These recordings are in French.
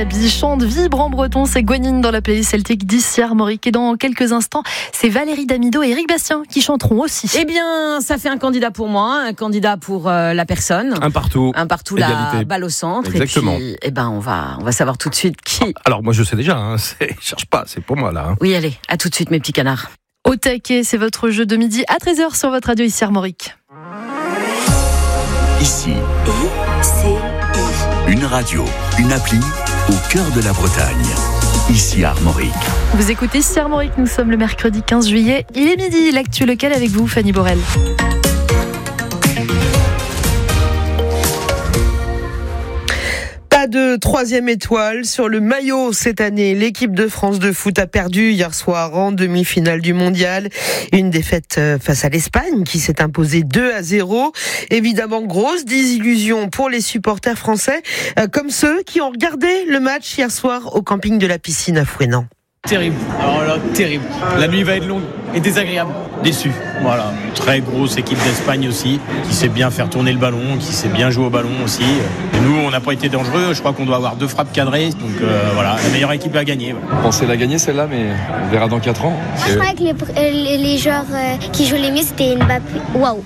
Chante, vibre en breton, c'est Gwenine dans la playlist celtique d'ici Armorique. Et dans quelques instants, c'est Valérie Damido et Éric Bastien qui chanteront aussi. Eh bien, ça fait un candidat pour moi, un candidat pour la personne. Un partout, la balle au centre. Exactement. Et puis, on va savoir tout de suite qui. Alors moi je sais déjà, cherche pas, c'est pour moi là. Oui, allez, à tout de suite mes petits canards. Au taquet, c'est votre jeu de midi à 13h sur votre radio ici Armorique. Ici, une radio, une appli au cœur de la Bretagne. Ici Armorique. Vous écoutez ici Armorique, nous sommes le mercredi 15 juillet. Il est midi, l'actu local avec vous, Fanny Borel. Pas de troisième étoile sur le maillot cette année. L'équipe de France de foot a perdu hier soir en demi-finale du mondial. Une défaite face à l'Espagne qui s'est imposée 2-0. Évidemment, grosse désillusion pour les supporters français, comme ceux qui ont regardé le match hier soir au camping de la Piscine à Fouesnant. Terrible, alors là, terrible. La nuit va être longue et désagréable. Déçu, voilà. Très grosse équipe d'Espagne aussi, qui sait bien faire tourner le ballon, qui sait bien jouer au ballon aussi. Et nous, on n'a pas été dangereux, je crois qu'on doit avoir 2 frappes cadrées. Donc voilà, la meilleure équipe a gagné. Voilà. On pensait la gagner celle-là, mais on verra dans 4 ans. Je crois que les joueurs qui jouaient les mieux, c'était Mbappé. Waouh!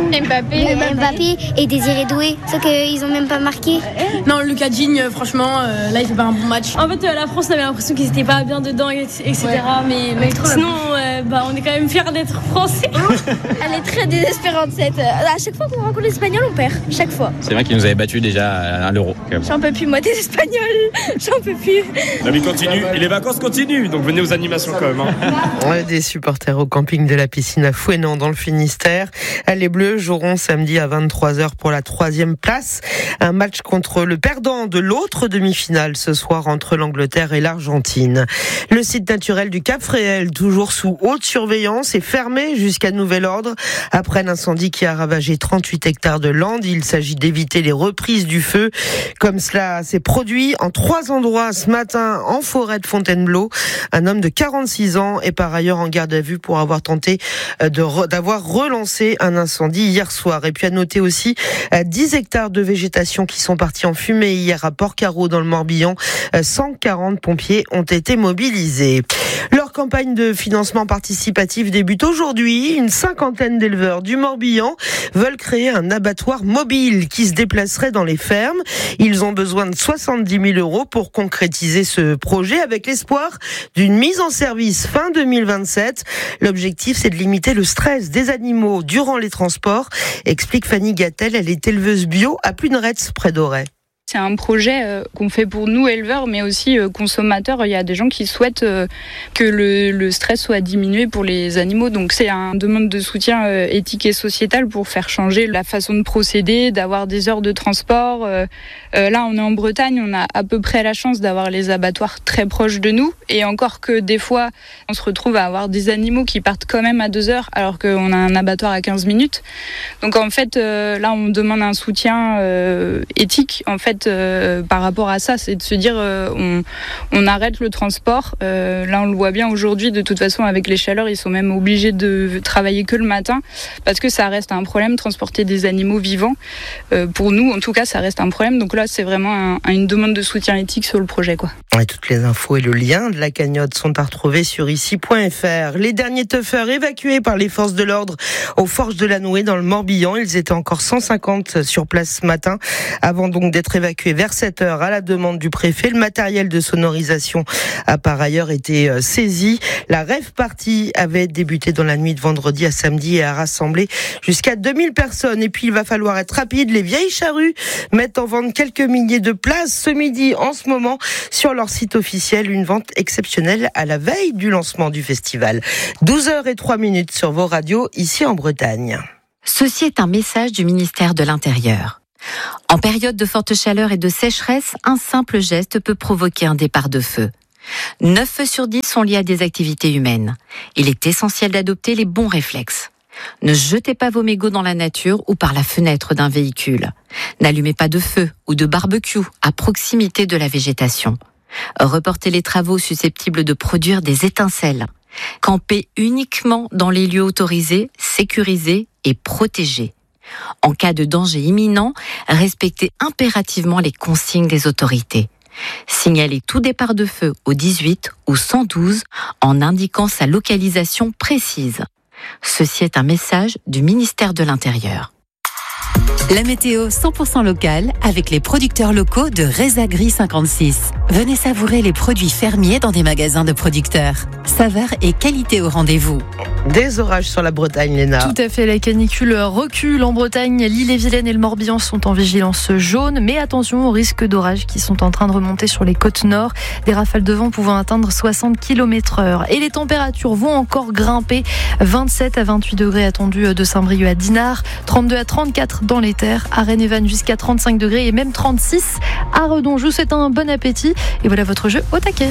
Mbappé et Désiré Doué, sauf qu'ils n'ont même pas marqué. Non, Lucas Digne, franchement, là il fait pas un bon match. En fait, la France, on avait l'impression qu'ils n'étaient pas bien dedans, etc. Ouais. Mais sinon, on est quand même fiers d'être français. Elle est très désespérante cette. À chaque fois qu'on rencontre les Espagnols, on perd. Chaque fois. C'est vrai qu'ils nous avaient battus déjà à l'Euro. J'en peux plus, moi, des Espagnols. J'en peux plus. La vie continue et les vacances continuent, donc venez aux animations quand même. Ouais, des supporters au camping de la Piscine à Fouesnant dans le Finistère. Les Bleus joueront samedi à 23h pour la 3e place. Un match contre le perdant de l'autre demi-finale ce soir entre l'Angleterre et l'Argentine. Le site naturel du Cap Fréhel, toujours sous haute surveillance, est fermé jusqu'à nouvel ordre après l'incendie qui a ravagé 38 hectares de landes. Il s'agit d'éviter les reprises du feu, comme cela s'est produit en 3 endroits ce matin en forêt de Fontainebleau. Un homme de 46 ans est par ailleurs en garde à vue pour avoir tenté d'avoir relancé un incendie hier soir. Et puis à noter aussi 10 hectares de végétation qui sont partis en fumée hier à Port-Carreau dans le Morbihan. 140 pompiers ont été mobilisés. Leur campagne de financement participatif débute aujourd'hui. Une 50aine d'éleveurs du Morbihan veulent créer un abattoir mobile qui se déplacerait dans les fermes. Ils ont besoin de 70 000 € pour concrétiser ce projet avec l'espoir d'une mise en service fin 2027. L'objectif, c'est de limiter le stress des animaux durant les transports, explique Fanny Gattel. Elle est éleveuse bio à Plunerets, près d'Auray. C'est un projet qu'on fait pour nous éleveurs, mais aussi consommateurs. Il y a des gens qui souhaitent que le stress soit diminué pour les animaux. Donc c'est une demande de soutien éthique et sociétal pour faire changer la façon de procéder, d'avoir des heures de transport. Là, on est en Bretagne, on a à peu près la chance d'avoir les abattoirs très proches de nous. Et encore que des fois, on se retrouve à avoir des animaux qui partent quand même à 2 heures, alors qu'on a un abattoir à 15 minutes. Donc en fait, là, on demande un soutien éthique, en fait, par rapport à ça, c'est de se dire on arrête le transport. Là, on le voit bien aujourd'hui, de toute façon, avec les chaleurs, ils sont même obligés de travailler que le matin parce que ça reste un problème, transporter des animaux vivants. Pour nous, en tout cas, ça reste un problème. Donc là, c'est vraiment une demande de soutien éthique sur le projet, quoi. Et toutes les infos et le lien de la cagnotte sont à retrouver sur ici.fr. Les derniers teufeurs évacués par les forces de l'ordre aux Forges de la Nouée dans le Morbihan. Ils étaient encore 150 sur place ce matin avant donc d'être évacués vers 7h à la demande du préfet. Le matériel de sonorisation a par ailleurs été saisi. La rave party avait débuté dans la nuit de vendredi à samedi et a rassemblé jusqu'à 2000 personnes. Et puis il va falloir être rapide. Les Vieilles Charrues mettent en vente quelques milliers de places ce midi en ce moment sur leur site officiel. Une vente exceptionnelle à la veille du lancement du festival. 12h03 sur vos radios ici en Bretagne. Ceci est un message du ministère de l'Intérieur. En période de forte chaleur et de sécheresse, un simple geste peut provoquer un départ de feu. 9 feux sur 10 sont liés à des activités humaines. Il est essentiel d'adopter les bons réflexes. Ne jetez pas vos mégots dans la nature ou par la fenêtre d'un véhicule. N'allumez pas de feu ou de barbecue à proximité de la végétation. Reportez les travaux susceptibles de produire des étincelles. Campez uniquement dans les lieux autorisés, sécurisés et protégés. En cas de danger imminent, respectez impérativement les consignes des autorités. Signalez tout départ de feu au 18 ou 112 en indiquant sa localisation précise. Ceci est un message du ministère de l'Intérieur. La météo 100% locale avec les producteurs locaux de Résagri 56. Venez savourer les produits fermiers dans des magasins de producteurs. Saveur et qualité au rendez-vous. Des orages sur la Bretagne, Léna. Tout à fait, la canicule recule en Bretagne. L'Ille-et-Vilaine et le Morbihan sont en vigilance jaune. Mais attention aux risques d'orages qui sont en train de remonter sur les côtes nord. Des rafales de vent pouvant atteindre 60 km/h. Et les températures vont encore grimper. 27 à 28 degrés attendus de Saint-Brieuc à Dinard. 32 à 34 dans les Terres. À Rennes et Vannes jusqu'à 35 degrés et même 36 à Redon. Je vous souhaite un bon appétit. Et voilà votre jeu au taquet.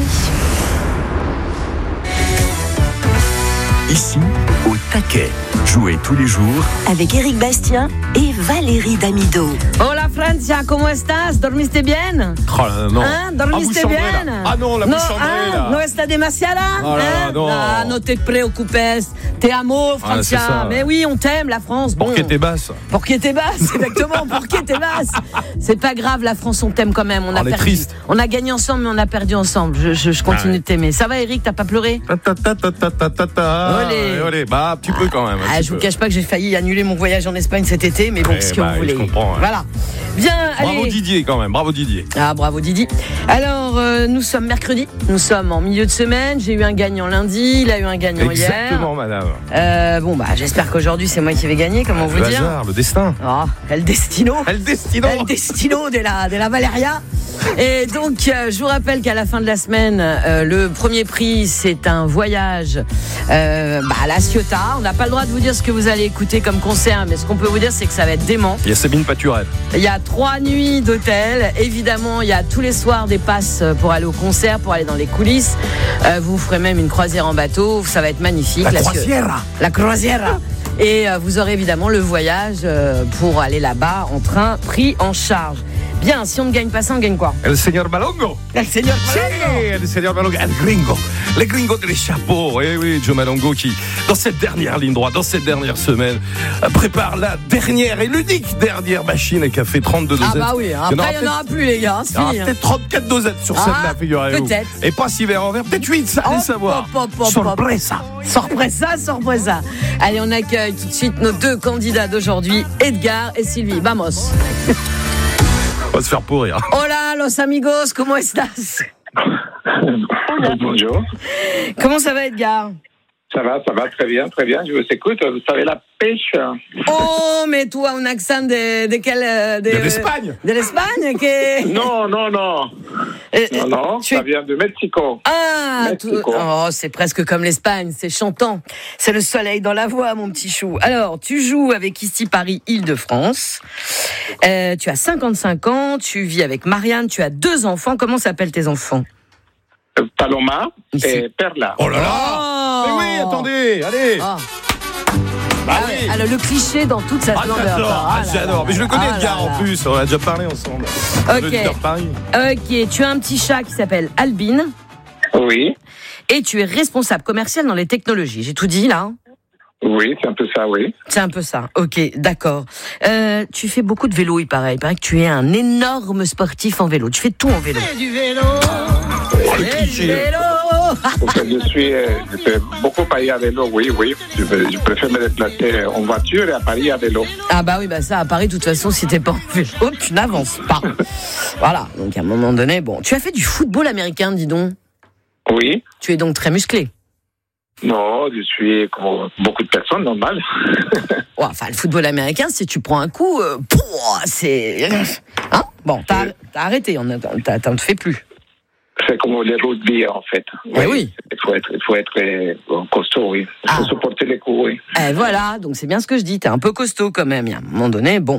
Ici, au taquet. Jouez tous les jours avec Éric Bastien et Valérie Damido. Hola Francia, ¿cómo estás? ¿Dormiste bien? Oh là, non. ¿Dormiste bien? Ah non, la bouche chambrée là. ¿No está demasiada? Oh là, non. Ah, no te preocupes. Te amo, Francia. Ah, mais oui, on t'aime, la France. Bon. Pour qui t'es basse. Pour qui t'es basse, exactement. Pour qui t'es basse. C'est pas grave, la France, on t'aime quand même. On a perdu. Triste. On a gagné ensemble, mais on a perdu ensemble. Je continue de t'aimer. Ça va, Eric? T'as pas pleuré? Olé. Bah, tu peux quand même. Je vous cache pas que j'ai failli annuler mon voyage en Espagne cet été, mais bon, qu'est-ce que vous voulez. Je comprends. Ouais. Voilà. Bien, bravo allez. Didier quand même, bravo Didier. Ah, bravo Didi. Alors, nous sommes mercredi, nous sommes en milieu de semaine. J'ai eu un gagnant lundi, il a eu un gagnant hier. Exactement, madame. Bon, j'espère qu'aujourd'hui c'est moi qui vais gagner, comment vous dire. Le hasard, le destin. Oh, El Destino. El Destino. El Destino de la Valeria. Et donc, je vous rappelle qu'à la fin de la semaine, le premier prix, c'est un voyage à La Ciotat. On n'a pas le droit de vous dire ce que vous allez écouter comme concert, mais ce qu'on peut vous dire, c'est que ça va être dément. Il y a Sabine Paturel. Il y a 3 nuits d'hôtel. Évidemment, il y a tous les soirs des passes pour aller au concert, pour aller dans les coulisses. Vous ferez même une croisière en bateau. Ça va être magnifique. La croisière. Et vous aurez évidemment le voyage pour aller là-bas en train, pris en charge. Bien, si on ne gagne pas ça, on gagne quoi? El señor Malongo. El señor Malongo. Sí, el señor Malongo. El gringo. Les gringos des chapeaux. Eh oui, Joe Malongo qui, dans cette dernière ligne droite, dans cette dernière semaine, prépare la dernière et l'unique dernière machine qui a fait 32 dosettes. Ah bah oui, après il n'y en aura plus les gars. Il y aura peut-être 34 dosettes sur celle-là, figurez-vous. Peut-être. Et pas 6 verres en verre, peut-être 8, ça allez savoir. Sorpresa. Allez, on accueille tout de suite nos 2 candidats d'aujourd'hui, Edgar et Sylvie. Vamos. On va se faire pourrir. Hola, los amigos, ¿cómo estás? Bonjour. Comment ça va, Edgar? Ça va très bien. Je vous écoute. Vous savez, la pêche. Oh, mais toi, un accent de quel... De l'Espagne. De l'Espagne que... Non. Non, ça vient de Mexico. Ah, Mexico. C'est presque comme l'Espagne, c'est chantant. C'est le soleil dans la voix, mon petit chou. Alors, tu joues avec ici Paris, Île-de-France. Tu as 55 ans, tu vis avec Marianne, tu as 2 enfants. Comment s'appellent tes enfants? Paloma et Perla. Oh là là. Mais oui, attendez, allez. Oui. Alors, le cliché dans toute sa splendeur. J'adore. Mais je le connais, Edgar, en plus. On a déjà parlé ensemble. Ok, tu as un petit chat qui s'appelle Albine. Oui. Et tu es responsable commercial dans les technologies. J'ai tout dit, là? Oui, c'est un peu ça, oui. C'est un peu ça. Ok, d'accord. Tu fais beaucoup de vélo, il paraît. Il paraît que tu es un énorme sportif en vélo. Tu fais tout en vélo. Fais du vélo. Je fais beaucoup aller à vélo, oui. Je préfère me déplacer en voiture et à Paris à vélo. Ah bah oui, ça, à Paris, de toute façon, si t'es pas en vélo, tu n'avances pas. Voilà, donc à un moment donné, bon. Tu as fait du football américain, dis donc. Oui. Tu es donc très musclé. Non, je suis comme beaucoup de personnes, normal. Enfin, le football américain, si tu prends un coup, c'est... Hein? Bon, t'as arrêté, t'en te fais plus. C'est comme les rugby, en fait. Oui. Il faut être costaud, oui. Il faut supporter les coups, oui. Voilà, donc c'est bien ce que je dis. T'es un peu costaud quand même. À un moment donné, bon.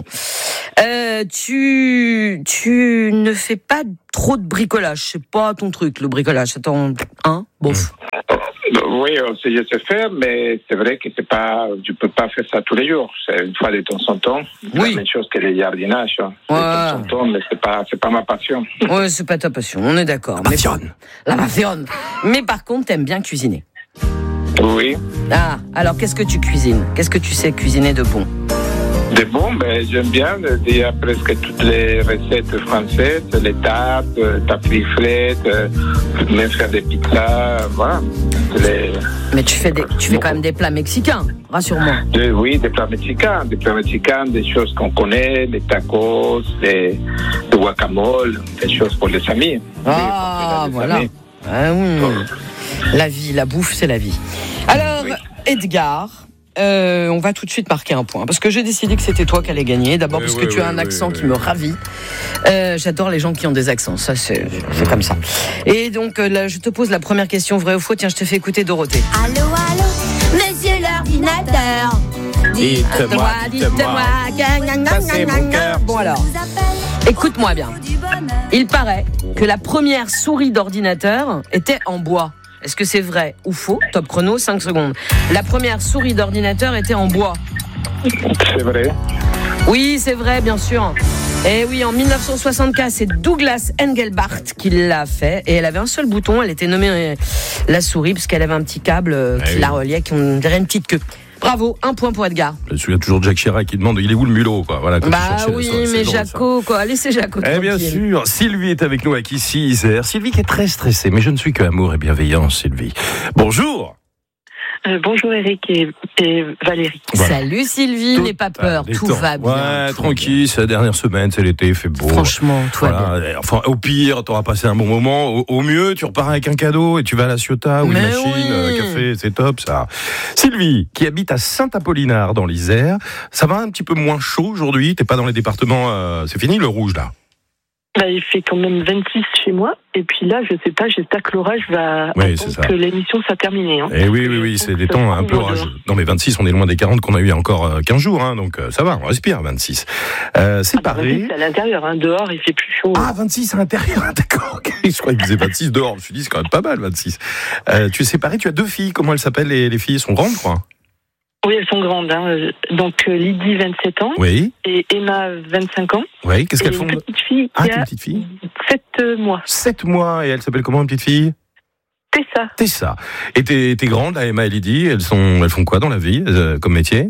Tu ne fais pas trop de bricolage. C'est pas ton truc, le bricolage. C'est ton... Hein? Bof. Oui, je sais faire, mais c'est vrai que c'est pas, tu peux pas faire ça tous les jours. C'est une fois de temps en temps. Oui. La même chose que le jardinage. De temps en temps, mais c'est pas ma passion. Ouais, c'est pas ta passion. On est d'accord. La passion. Mais par contre, t'aimes bien cuisiner. Oui. Ah, alors qu'est-ce que tu cuisines? Qu'est-ce que tu sais cuisiner de bon? Des bons, j'aime bien. Il y a presque toutes les recettes françaises, les tartes, tartiflettes, même faire des pizzas, voilà. Mais tu fais quand même des plats mexicains, rassure-moi. Oui, des plats mexicains, des choses qu'on connaît, des tacos, des guacamole, des choses pour les amis. Ah, voilà. Ah, La vie, la bouffe, c'est la vie. Alors, oui. Edgar, on va tout de suite marquer un point, parce que j'ai décidé que c'était toi qui allais gagner. D'abord parce que tu as un accent qui me ravit. J'adore les gens qui ont des accents, ça c'est comme ça. Et donc là, je te pose la première question, vrai ou faux. Tiens, je te fais écouter Dorothée. Allô, monsieur l'ordinateur. Dites-moi. Ça c'est mon cœur. Bon alors, écoute-moi bien. Il paraît que la première souris d'ordinateur était en bois. Est-ce que c'est vrai ou faux? Top chrono, 5 secondes. La première souris d'ordinateur était en bois. C'est vrai. Oui, c'est vrai, bien sûr. Et oui, en 1964, c'est Douglas Engelbart qui l'a fait. Et elle avait un seul bouton, elle était nommée la souris, parce qu'elle avait un petit câble qui la reliait, qui on dirait une petite queue. Bravo, 1 point pour Edgar. Je me souviens toujours de Jacques Chirac qui demande il est où le mulot, quoi. Voilà, oui, mais Jaco, quoi. Laissez Jaco. Bien sûr. Sylvie est avec nous à Kissy, Isère. Sylvie qui est très stressée, mais je ne suis que amour et bienveillance, Sylvie. Bonjour. Bonjour Eric et Valérie. Voilà. Salut Sylvie, n'aie pas peur, tout va bien. Ouais, tranquille, c'est la dernière semaine, c'est l'été, il fait beau. Franchement, tout va bien. Enfin, au pire, t'auras passé un bon moment. Au mieux, tu repars avec un cadeau et tu vas à la Ciotat ou une machine, café, c'est top ça. Sylvie, qui habite à Saint-Apollinard dans l'Isère, ça va un petit peu moins chaud aujourd'hui, t'es pas dans les départements, c'est fini le rouge là? Il fait quand même 26 chez moi, et puis là, je sais pas, j'espère que l'orage va attendre que l'émission soit terminée. Hein. Et oui, c'est des temps un peu orageux. Non mais 26, on est loin des 40 qu'on a eu il y a encore 15 jours, hein, donc ça va, on respire 26. C'est pareil. 26 à l'intérieur, hein, dehors il fait plus chaud. Ah, 26 à l'intérieur, d'accord, ok. Je croyais qu'il faisait 26 dehors, je me suis dit c'est quand même pas mal 26. Tu es séparé, tu as 2 filles, comment elles s'appellent les filles? Elles sont grandes, quoi? Oui, elles sont grandes. Hein. Donc Lydie, 27 ans. Oui. Et Emma, 25 ans. Oui, qu'est-ce qu'elles font? Une petite fille qui a 7 mois. 7 mois, et elle s'appelle comment, une petite fille? Tessa. Et t'es grande, là, Emma et Lydie, elles font quoi dans la vie, comme métier?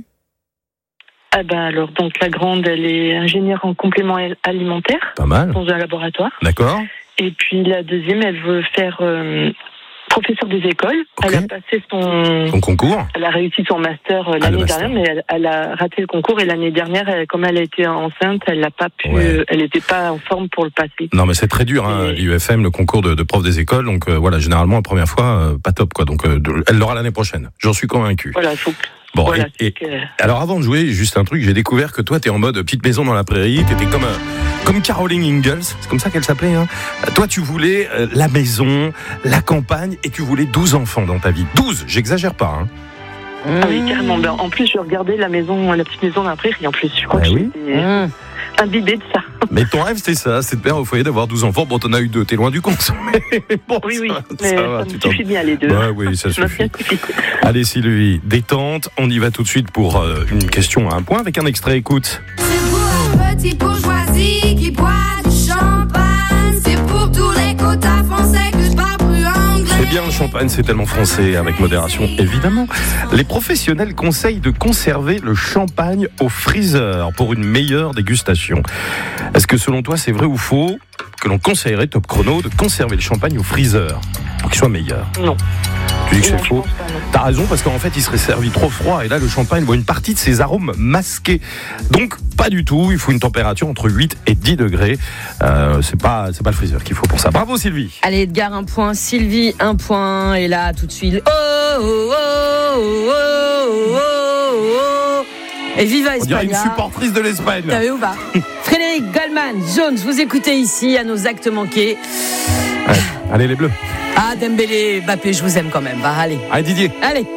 Alors, donc la grande, elle est ingénieure en complément alimentaire. Pas mal. Dans un laboratoire. D'accord. Et puis la deuxième, elle veut faire... professeur des écoles. Okay. Elle a passé son concours. Elle a réussi son master l'année dernière, mais elle a raté le concours. Et l'année dernière, comme elle a été enceinte, elle n'a pas pu. Elle n'était pas en forme pour le passer. Non, mais c'est très dur, hein, l'UFM, le concours de prof des écoles. Donc voilà, généralement la première fois, pas top, quoi. Donc elle l'aura l'année prochaine. J'en suis convaincu. Voilà, il faut. Bon, voilà, alors avant de jouer, juste un truc, j'ai découvert que toi, t'es en mode petite maison dans la prairie, t'étais comme Caroline Ingalls, c'est comme ça qu'elle s'appelait, hein. Toi, tu voulais la maison, la campagne, et tu voulais 12 enfants dans ta vie. 12, j'exagère pas, hein. Ah oui, carrément. En plus, je regardais la petite maison dans la prairie, en plus. Je crois que j'étais imbibée de ça. Mais ton rêve, c'était ça, c'est de père au foyer, d'avoir 12 enfants. Bon, t'en as eu 2, t'es loin du compte. Bon, oui, mais ça me suffit bien, les 2. Oui, ça suffit. Allez, Sylvie, détente. On y va tout de suite pour une question à un point avec un extrait, écoute. C'est pour un petit bourgeoisie qui boit du champagne. C'est pour tous les quotas français que je parle plus anglais. C'est bien, le champagne, c'est tellement français, avec modération, évidemment. Les professionnels conseillent de conserver le champagne au freezer pour une meilleure dégustation. Est-ce que selon toi, c'est vrai ou faux que l'on conseillerait, top chrono, de conserver le champagne au freezer pour qu'il soit meilleur? Non. Tu dis que c'est faux? T'as raison, parce qu'en fait, il serait servi trop froid, et là, le champagne voit une partie de ses arômes masqués. Donc, pas du tout. Il faut une température entre 8 et 10 degrés. C'est pas le freezer qu'il faut pour ça. Bravo, Sylvie. Allez, Edgar, 1 point. Sylvie, 1 point. Et là, tout de suite. Et viva Espagne. On dirait une supportrice de l'Espagne. T'as vu ou pas? Frédéric Goldman, Jones, vous écoutez ici à nos actes manqués. Ouais. Allez, les Bleus. Ah, Dembélé, Mbappé, je vous aime quand même. Va, allez. Allez, Didier. Allez.